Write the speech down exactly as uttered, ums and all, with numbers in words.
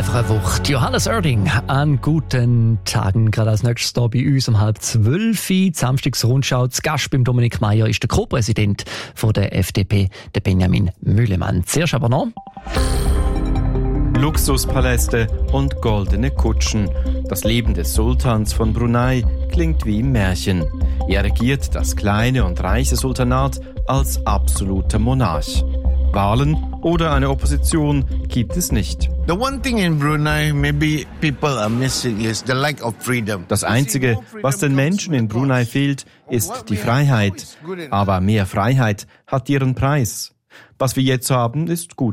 einfach eine Wucht. Johannes Oerding, an guten Tagen. Gerade als nächstes hier bei uns um halb zwölf. Die Samstagsrundschau. Zu Gast beim Dominik Meier ist der Co-Präsident von der F D P, der Benjamin Mühlemann. Zuerst aber noch Luxuspaläste und goldene Kutschen. Das Leben des Sultans von Brunei klingt wie im Märchen. Er regiert das kleine und reiche Sultanat als absoluter Monarch. Wahlen oder eine Opposition gibt es nicht. The one thing in Brunei maybe people are missing is the lack of freedom. Das Einzige, was den Menschen in Brunei fehlt, ist die Freiheit. Aber mehr Freiheit hat ihren Preis. Was wir jetzt haben, ist gut.